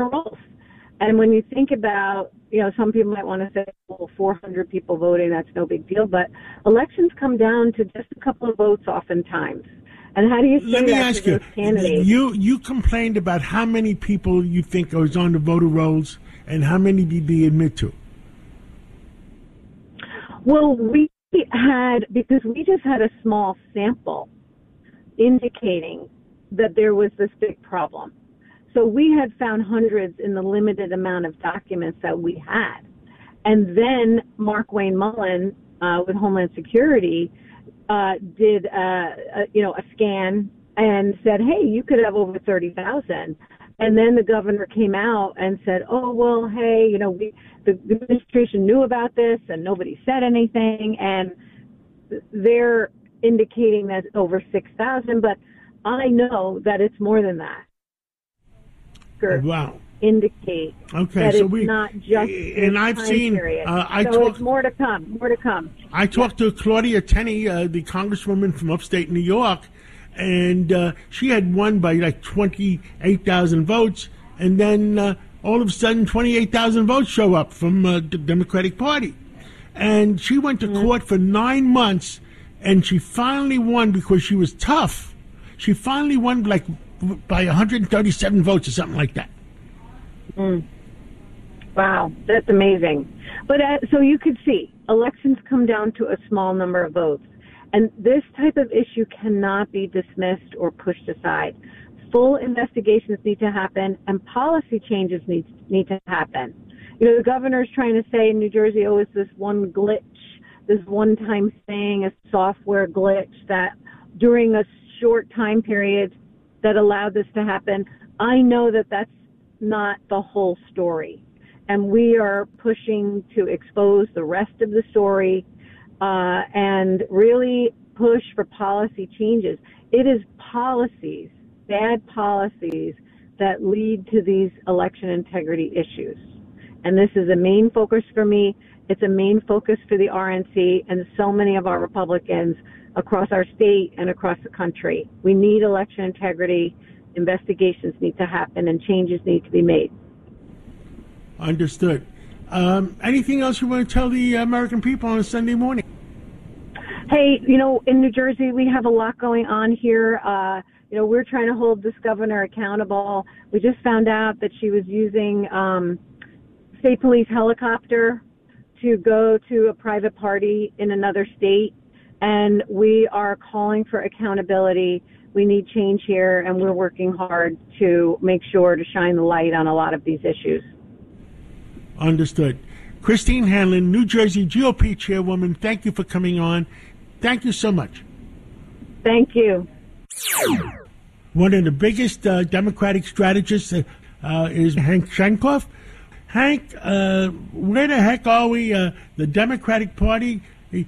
rolls. And when you think about, some people might want to say, well, 400 people voting, that's no big deal. But elections come down to just a couple of votes oftentimes. And how do you say Let me that ask to you, those candidates? you complained about how many people you think was on the voter rolls and how many did they admit to? Well, because we just had a small sample indicating that there was this big problem. So we had found hundreds in the limited amount of documents that we had. And then Mark Wayne Mullen with Homeland Security did a scan and said, hey, you could have over 30,000. And then the governor came out and said, oh, well, hey, the administration knew about this and nobody said anything. And they're indicating that it's over 6,000, but I know that it's more than that. Wow. Indicate that so it's not just and I've seen period. it's more to come. I talked to Claudia Tenney, the congresswoman from upstate New York, and she had won by like 28,000 votes, and then all of a sudden 28,000 votes show up from the Democratic Party, and she went to court for 9 months, and she finally won because she was tough. She finally won by 137 votes or something like that. Wow, that's amazing. But so you could see, elections come down to a small number of votes. And this type of issue cannot be dismissed or pushed aside. Full investigations need to happen, and policy changes need to happen. The governor's trying to say in New Jersey, oh, it's this one glitch, this one-time thing, a software glitch that during a short time period that allowed this to happen. I know that that's not the whole story. And we are pushing to expose the rest of the story and really push for policy changes. It is policies, bad policies, that lead to these election integrity issues. And this is a main focus for me. It's a main focus for the RNC and so many of our Republicans across our state and across the country. We need election integrity. Investigations need to happen and changes need to be made. Understood. Anything else you want to tell the American people on a Sunday morning? Hey, in New Jersey, we have a lot going on here. We're trying to hold this governor accountable. We just found out that she was using state police helicopter to go to a private party in another state. And we are calling for accountability. We need change here, and we're working hard to make sure to shine the light on a lot of these issues. Understood. Christine Hanlon, New Jersey GOP chairwoman, thank you for coming on. Thank you so much. Thank you. One of the biggest Democratic strategists is Hank Shenkoff. Hank, where the heck are we? The Democratic Party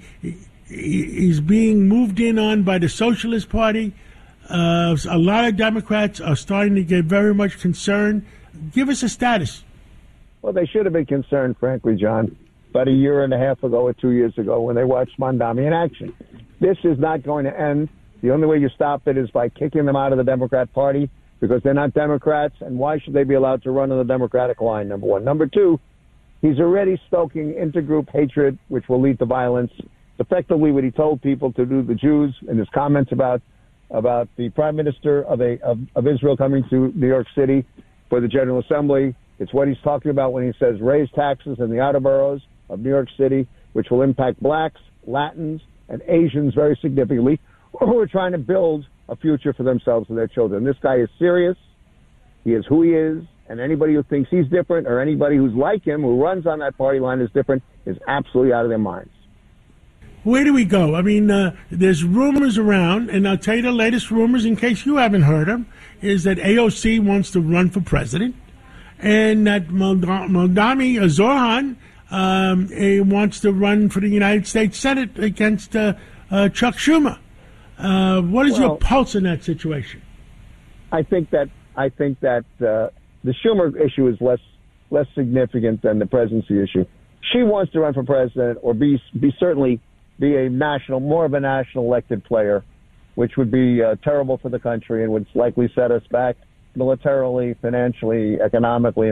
is being moved in on by the Socialist Party. A lot of Democrats are starting to get very much concerned. Give us a status. Well, they should have been concerned, frankly, John, about a year and a half ago or 2 years ago when they watched Mamdani in action. This is not going to end. The only way you stop it is by kicking them out of the Democrat Party because they're not Democrats, and why should they be allowed to run on the Democratic line, number one. Number two, he's already stoking intergroup hatred, which will lead to violence. Effectively, what he told people to do, the Jews, in his comments about the Prime Minister of Israel coming to New York City for the General Assembly. It's what he's talking about when he says raise taxes in the outer boroughs of New York City, which will impact blacks, Latins, and Asians very significantly, who are trying to build a future for themselves and their children. This guy is serious. He is who he is, and anybody who thinks he's different or anybody who's like him, who runs on that party line is different, is absolutely out of their minds. Where do we go? I mean, there's rumors around, and I'll tell you the latest rumors in case you haven't heard them, is that AOC wants to run for president, and that Mamdani Zohran wants to run for the United States Senate against Chuck Schumer. What is your pulse in that situation? I think that the Schumer issue is less significant than the presidency issue. She wants to run for president or certainly be more of a national elected player, which would be terrible for the country and would likely set us back militarily, financially, economically,